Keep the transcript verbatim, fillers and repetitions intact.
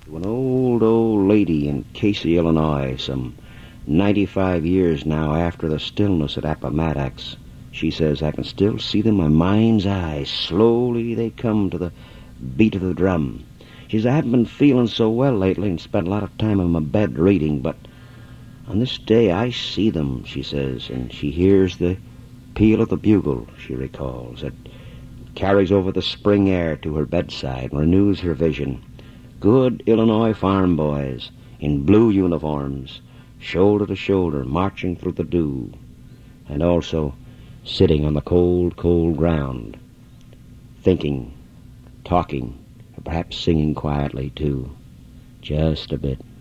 To an old, old lady in Casey, Illinois, some ninety-five years now after the stillness at Appomattox. She says, I can still see them in my mind's eye. Slowly they come to the beat of the drum. She says, I haven't been feeling so well lately and spent a lot of time in my bed reading, but on this day I see them, she says, and she hears the peal of the bugle, she recalls. It carries over the spring air to her bedside and renews her vision. Good Illinois farm boys in blue uniforms, shoulder to shoulder, marching through the dew, and also sitting on the cold, cold ground, thinking, talking, or perhaps singing quietly, too, just a bit.